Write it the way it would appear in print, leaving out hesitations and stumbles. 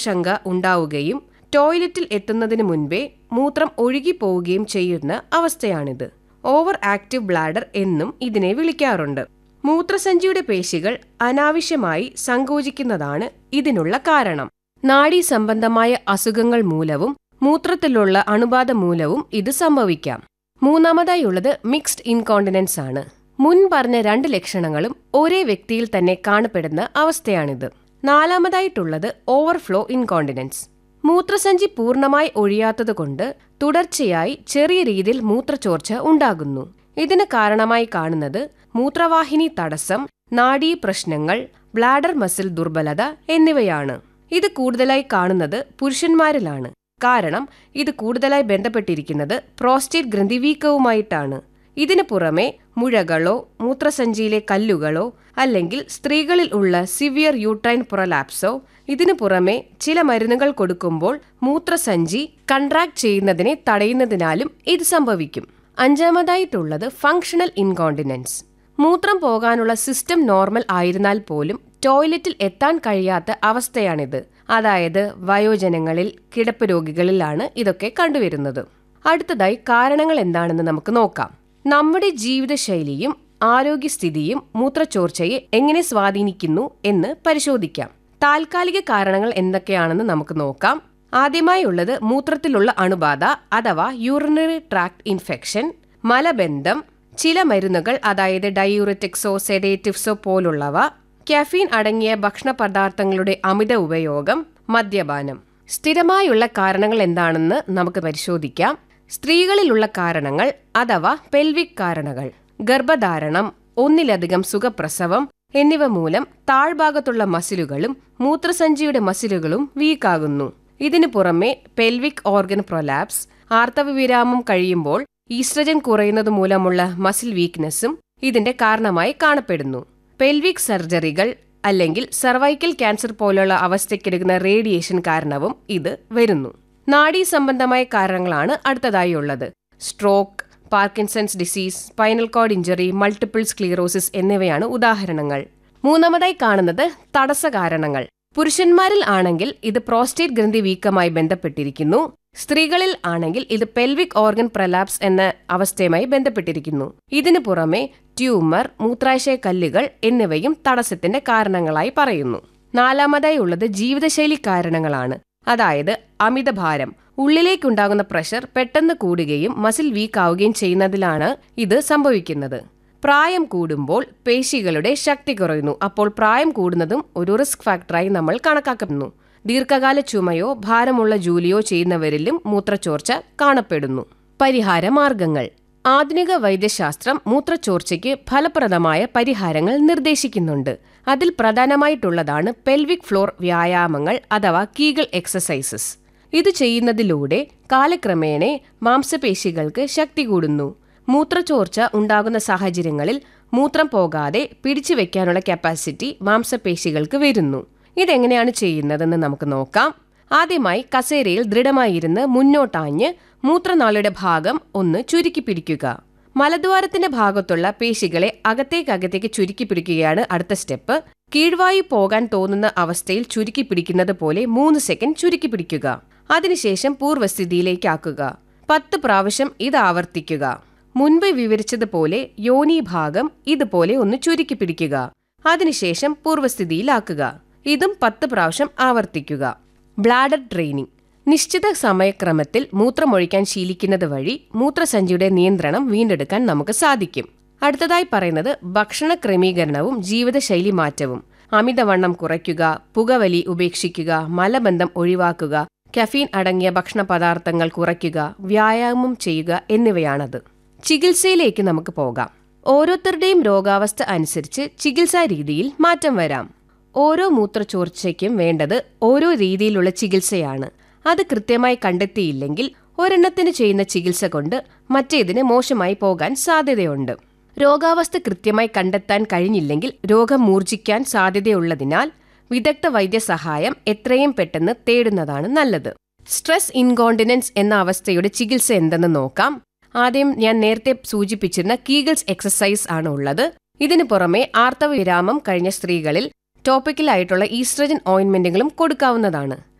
മൂത്രാശങ്ക ഉണ്ടാവുകയും ടോയ്ലറ്റിൽ എത്തുന്നതിന് മുൻപേ മൂത്രം ഒഴുകിപ്പോവുകയും ചെയ്യുന്ന അവസ്ഥയാണിത്. ഓവർ ആക്റ്റീവ് ബ്ലാഡർ എന്നും ഇതിനെ വിളിക്കാറുണ്ട്. മൂത്രസഞ്ചിയുടെ പേശികൾ അനാവശ്യമായി സങ്കോചിക്കുന്നതാണ് ഇതിനുള്ള കാരണം. നാഡീ സംബന്ധമായ അസുഖങ്ങൾ മൂലവും മൂത്രത്തിലുള്ള അണുബാധ മൂലവും ഇത് സംഭവിക്കാം. മൂന്നാമതായുള്ളത് മിക്സ്ഡ് ഇൻകോണ്ടിനൻസ് ആണ്. മുൻ പറഞ്ഞ 2 ലക്ഷണങ്ങളും ഒരേ വ്യക്തിയിൽ തന്നെ കാണപ്പെടുന്ന അവസ്ഥയാണിത്. നാലാമതായിട്ടുള്ളത് ഓവർഫ്ലോ ഇൻകോണ്ടിനൻസ്. മൂത്രസഞ്ചി പൂർണ്ണമായി ഒഴിയാത്തതുകൊണ്ട് തുടർച്ചയായി ചെറിയ രീതിയിൽ മൂത്രച്ചോർച്ച ഉണ്ടാകുന്നു. ഇതിന് കാരണമായി കാണുന്നത് മൂത്രവാഹിനി തടസ്സം, നാഡീ പ്രശ്നങ്ങൾ, ബ്ലാഡർ മസിൽ ദുർബലത എന്നിവയാണ്. ഇത് കൂടുതലായി കാണുന്നത് പുരുഷന്മാരിലാണ്. കാരണം ഇത് കൂടുതലായി ബന്ധപ്പെട്ടിരിക്കുന്നത് പ്രോസ്റ്റേറ്റ് ഗ്രന്ഥി വീക്കവുമായിട്ടാണ്. ഇതിനു പുറമെ മുഴകളോ മൂത്രസഞ്ചിയിലെ കല്ലുകളോ അല്ലെങ്കിൽ സ്ത്രീകളിൽ ഉള്ള സിവിയർ യൂട്രൈൻ പ്രൊലാപ്സോ, ഇതിനു പുറമെ ചില മരുന്നുകൾ കൊടുക്കുമ്പോൾ മൂത്രസഞ്ചി കൺട്രാക്ട് ചെയ്യുന്നതിനെ തടയുന്നതിനാലും ഇത് സംഭവിക്കും. അഞ്ചാമതായിട്ടുള്ളത് ഫങ്ഷണൽ ഇൻകോണ്ടിനൻസ്. മൂത്രം പോകാനുള്ള സിസ്റ്റം നോർമൽ ആയിരുന്നാൽ പോലും ടോയ്ലറ്റിൽ എത്താൻ കഴിയാത്ത അവസ്ഥയാണിത്. അതായത് വയോജനങ്ങളിൽ, കിടപ്പ് രോഗികളിലാണ് ഇതൊക്കെ കണ്ടുവരുന്നത്. അടുത്തതായി കാരണങ്ങൾ എന്താണെന്ന് നമുക്ക് നോക്കാം. നമ്മുടെ ജീവിതശൈലിയും ആരോഗ്യസ്ഥിതിയും മൂത്രച്ചോർച്ചയെ എങ്ങനെ സ്വാധീനിക്കുന്നു എന്ന് പരിശോധിക്കാം. താൽക്കാലിക കാരണങ്ങൾ എന്തൊക്കെയാണെന്ന് നമുക്ക് നോക്കാം. ആദ്യമായി ഉള്ളത് മൂത്രത്തിലുള്ള അണുബാധ അഥവാ യൂറിനറി ട്രാക്ട് ഇൻഫെക്ഷൻ, മലബന്ധം, ചില മരുന്നുകൾ അതായത് ഡയൂററ്റിക്സോ സെഡേറ്റീവ്സോ പോലുള്ളവ, കാഫീൻ അടങ്ങിയ ഭക്ഷണ പദാർത്ഥങ്ങളുടെ അമിത ഉപയോഗം, മദ്യപാനം. സ്ഥിരമായുള്ള കാരണങ്ങൾ എന്താണെന്ന് നമുക്ക് പരിശോധിക്കാം. സ്ത്രീകളിലുള്ള കാരണങ്ങൾ അഥവാ പെൽവിക് കാരണങ്ങൾ, ഗർഭധാരണം, ഒന്നിലധികം സുഖപ്രസവം എന്നിവ മൂലം താഴ്ഭാഗത്തുള്ള മസിലുകളും മൂത്രസഞ്ചിയുടെ മസിലുകളും വീക്കാകുന്നു. ഇതിനു പുറമെ പെൽവിക് ഓർഗൻ പ്രൊലാപ്സ്, ആർത്തവവിരാമം കഴിയുമ്പോൾ ഈസ്ട്രജൻ കുറയുന്നത് മൂലമുള്ള മസിൽ വീക്ക്നെസ്സും ഇതിന്റെ കാരണമായി കാണപ്പെടുന്നു. പെൽവിക് സർജറികൾ അല്ലെങ്കിൽ സർവൈക്കൽ ക്യാൻസർ പോലുള്ള അവസ്ഥയ്ക്കെടുക്കുന്ന റേഡിയേഷൻ കാരണവും ഇത് വരുന്നു. നാഡീ സംബന്ധമായ കാരണങ്ങളാണ് അടുത്തതായി ഉള്ളത്. Stroke, Parkinson's disease, spinal cord injury, multiple sclerosis എന്നിവയാണ് ഉദാഹരണങ്ങൾ. മൂന്നാമതായി കാണുന്നത് തടസ്സ കാരണങ്ങൾ. പുരുഷന്മാരിൽ ആണെങ്കിൽ ഇത് പ്രോസ്റ്റേറ്റ് ഗ്രന്ഥി വീക്കമായി ബന്ധപ്പെട്ടിരിക്കുന്നു. സ്ത്രീകളിൽ ആണെങ്കിൽ ഇത് പെൽവിക് ഓർഗൻ പ്രൊലാപ്സ് എന്ന അവസ്ഥയുമായി ബന്ധപ്പെട്ടിരിക്കുന്നു. ഇതിനു പുറമെ ട്യൂമർ, മൂത്രാശയ കല്ലുകൾ എന്നിവയും തടസ്സത്തിന്റെ കാരണങ്ങളായി പറയുന്നു. നാലാമതായി ഉള്ളത് ജീവിതശൈലി കാരണങ്ങളാണ്. അതായത് അമിതഭാരം, ഉള്ളിലേക്കുണ്ടാകുന്ന പ്രഷർ പെട്ടെന്ന് കൂടുകയും മസിൽ വീക്കാവുകയും ചെയ്യുന്നതിലാണ് ഇത് സംഭവിക്കുന്നത്. പ്രായം കൂടുമ്പോൾ പേശികളുടെ ശക്തി കുറയുന്നു. അപ്പോൾ പ്രായം കൂടുന്നതും ഒരു റിസ്ക് ഫാക്ടറായി നമ്മൾ കണക്കാക്കുന്നു. ദീർഘകാല ചുമയോ ഭാരമുള്ള ജോലിയോ ചെയ്യുന്നവരിലും മൂത്രച്ചോർച്ച കാണപ്പെടുന്നു. പരിഹാര മാർഗങ്ങൾ. ആധുനിക വൈദ്യശാസ്ത്രം മൂത്രച്ചോർച്ചയ്ക്ക് ഫലപ്രദമായ പരിഹാരങ്ങൾ നിർദ്ദേശിക്കുന്നുണ്ട്. അതിൽ പ്രധാനമായിട്ടുള്ളതാണ് പെൽവിക് ഫ്ലോർ വ്യായാമങ്ങൾ അഥവാ കീഗൾ എക്സസൈസസ്. ഇത് ചെയ്യുന്നതിലൂടെ കാലക്രമേണ മാംസപേശികൾക്ക് ശക്തി കൂടുന്നു. മൂത്രച്ചോർച്ച ഉണ്ടാകുന്ന സാഹചര്യങ്ങളിൽ മൂത്രം പോകാതെ പിടിച്ചു വെക്കാനുള്ള കപ്പാസിറ്റി മാംസപേശികൾക്ക് വരുന്നു. ഇതെങ്ങനെയാണ് ചെയ്യുന്നതെന്ന് നമുക്ക് നോക്കാം. ആദ്യമായി കസേരയിൽ ദൃഢമായിരുന്ന് മുന്നോട്ടാഞ്ഞ് മൂത്രനാളിയുടെ ഭാഗം ഒന്ന് ചുരുക്കി പിടിക്കുക. മലദ്വാരത്തിന്റെ ഭാഗത്തുള്ള പേശികളെ അകത്തേക്ക് ചുരുക്കി പിടിക്കുകയാണ് അടുത്ത സ്റ്റെപ്പ്. കീഴ്വായു പോകാൻ തോന്നുന്ന അവസ്ഥയിൽ ചുരുക്കി പിടിക്കുന്നത് പോലെ 3 സെക്കൻഡ് ചുരുക്കി പിടിക്കുക. അതിനുശേഷം പൂർവ്വസ്ഥിതിയിലേക്കാക്കുക. 10 പ്രാവശ്യം ഇത് ആവർത്തിക്കുക. മുൻപ് വിവരിച്ചതുപോലെ യോനി ഭാഗം ഇതുപോലെ ഒന്ന് ചുരുക്കി പിടിക്കുക. അതിനുശേഷം പൂർവ്വസ്ഥിതിയിലാക്കുക. ഇതും 10 പ്രാവശ്യം ആവർത്തിക്കുക. Bladder training. നിശ്ചിത സമയക്രമത്തിൽ മൂത്രമൊഴിക്കാൻ ശീലിക്കുന്നത് വഴി മൂത്രസഞ്ചിയുടെ നിയന്ത്രണം വീണ്ടെടുക്കാൻ നമുക്ക് സാധിക്കും. അടുത്തതായി പറയുന്നത് ഭക്ഷണ ക്രമീകരണവും ജീവിതശൈലി മാറ്റവും. അമിതവണ്ണം കുറയ്ക്കുക, പുകവലി ഉപേക്ഷിക്കുക, മലബന്ധം ഒഴിവാക്കുക, കഫീൻ അടങ്ങിയ ഭക്ഷണ പദാർത്ഥങ്ങൾ കുറയ്ക്കുക, വ്യായാമം ചെയ്യുക എന്നിവയാണത്. ചികിത്സയിലേക്ക് നമുക്ക് പോകാം. ഓരോരുത്തരുടെയും രോഗാവസ്ഥ അനുസരിച്ച് ചികിത്സാ രീതിയിൽ മാറ്റം വരാം. ഓരോ മൂത്രച്ചോർച്ചയ്ക്കും വേണ്ടത് ഓരോ രീതിയിലുള്ള ചികിത്സയാണ്. അത് കൃത്യമായി കണ്ടെത്തിയില്ലെങ്കിൽ ഒരെണ്ണത്തിന് ചെയ്യുന്ന ചികിത്സ കൊണ്ട് മറ്റേതിന് മോശമായി പോകാൻ സാധ്യതയുണ്ട്. രോഗാവസ്ഥ കൃത്യമായി കണ്ടെത്താൻ കഴിഞ്ഞില്ലെങ്കിൽ രോഗം മൂർച്ഛിക്കാൻ സാധ്യതയുള്ളതിനാൽ വിദഗ്ധ വൈദ്യസഹായം എത്രയും പെട്ടെന്ന് തേടുന്നതാണ് നല്ലത്. സ്ട്രെസ് ഇൻകോണ്ടിനൻസ് എന്ന അവസ്ഥയുടെ ചികിത്സ എന്തെന്ന് നോക്കാം. ആദ്യം ഞാൻ നേരത്തെ സൂചിപ്പിച്ചിരുന്ന കീഗൾസ് എക്സസൈസ് ആണ് ഉള്ളത്. ഇതിനു പുറമെ ആർത്തവ വിരാമം കഴിഞ്ഞ സ്ത്രീകളിൽ ടോപ്പിക്കലായിട്ടുള്ള ഈസ്ട്രജൻ ഓയിൻമെന്റുകളും കൊടുക്കാവുന്നതാണ്.